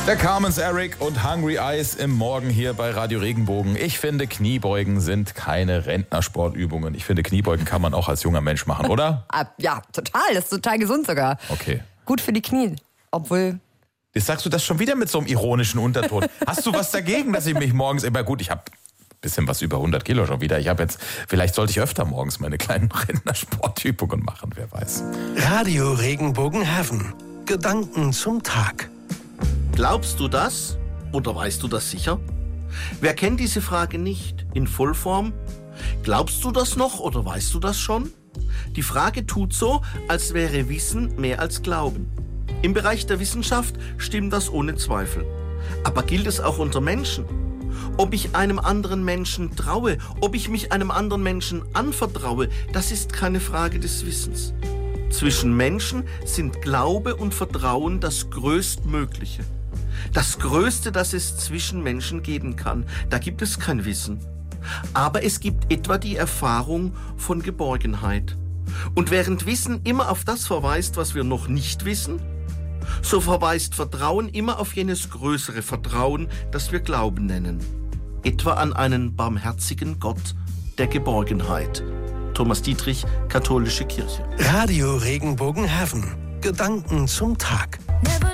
Der Carmen's Eric und Hungry Eyes im Morgen hier bei Radio Regenbogen. Ich finde, Kniebeugen sind keine Rentnersportübungen. Ich finde, Kniebeugen kann man auch als junger Mensch machen, oder? Ja, total. Das ist total gesund sogar. Okay. Gut für die Knie. Obwohl... Jetzt sagst du das schon wieder mit so einem ironischen Unterton. Hast du was dagegen, dass ich mich morgens immer... Gut, ich habe ein bisschen was über 100 Kilo schon wieder. Vielleicht sollte ich öfter morgens meine kleinen Rentnersportübungen machen, wer weiß. Radio Regenbogen Heaven. Gedanken zum Tag. Glaubst du das oder weißt du das sicher? Wer kennt diese Frage nicht in Vollform? Glaubst du das noch oder weißt du das schon? Die Frage tut so, als wäre Wissen mehr als Glauben. Im Bereich der Wissenschaft stimmt das ohne Zweifel. Aber gilt es auch unter Menschen? Ob ich einem anderen Menschen traue, ob ich mich einem anderen Menschen anvertraue, das ist keine Frage des Wissens. Zwischen Menschen sind Glaube und Vertrauen das Größtmögliche. Das Größte, das es zwischen Menschen geben kann. Da gibt es kein Wissen. Aber es gibt etwa die Erfahrung von Geborgenheit. Und während Wissen immer auf das verweist, was wir noch nicht wissen, so verweist Vertrauen immer auf jenes größere Vertrauen, das wir Glauben nennen. Etwa an einen barmherzigen Gott der Geborgenheit. Thomas Dietrich, Katholische Kirche. Radio Regenbogen Heaven. Gedanken zum Tag.